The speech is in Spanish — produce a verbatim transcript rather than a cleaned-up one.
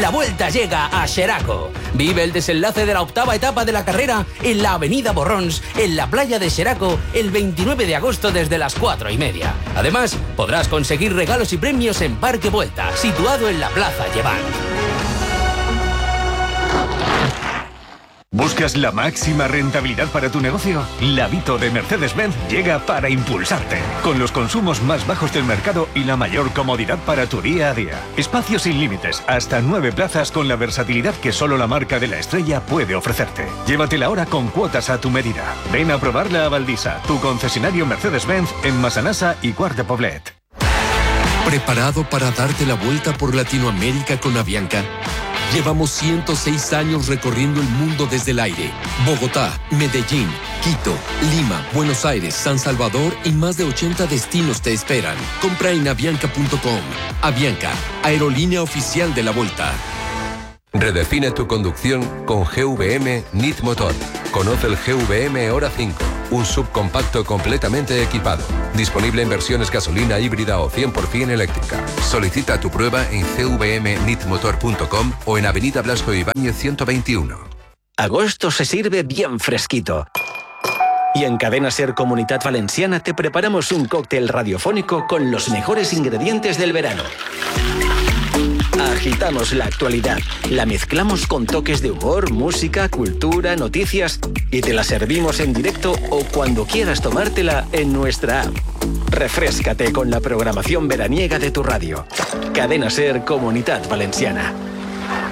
La Vuelta llega a Xeraco. Vive el desenlace de la octava etapa de la carrera en la Avenida Borrons, en la playa de Xeraco, el veintinueve de agosto desde las cuatro y media. Además, podrás conseguir regalos y premios en Parque Vuelta, situado en la Plaza Llevant. ¿Buscas la máxima rentabilidad para tu negocio? La Vito de Mercedes-Benz llega para impulsarte, con los consumos más bajos del mercado y la mayor comodidad para tu día a día. Espacios sin límites, hasta nueve plazas con la versatilidad que solo la marca de la estrella puede ofrecerte. Llévatela ahora con cuotas a tu medida. Ven a probarla a Valdisa, tu concesionario Mercedes-Benz en Massanassa y Quart de Poblet. ¿Preparado para darte la vuelta por Latinoamérica con Avianca? Llevamos ciento seis años recorriendo el mundo desde el aire. Bogotá, Medellín, Quito, Lima, Buenos Aires, San Salvador y más de ochenta destinos te esperan. Compra en avianca punto com. Avianca, aerolínea oficial de la Vuelta. Redefine tu conducción con G V M Nit Motor. Conoce el G V M Hora cinco, un subcompacto completamente equipado. Disponible en versiones gasolina, híbrida o cien por ciento eléctrica. Solicita tu prueba en g v m nit motor punto com o en Avenida Blasco Ibáñez ciento veintiuno. Agosto se sirve bien fresquito. Y en Cadena Ser Comunitat Valenciana te preparamos un cóctel radiofónico con los mejores ingredientes del verano. Agitamos la actualidad, la mezclamos con toques de humor, música, cultura, noticias y te la servimos en directo o cuando quieras tomártela en nuestra app. Refréscate con la programación veraniega de tu radio. Cadena Ser Comunitat Valenciana.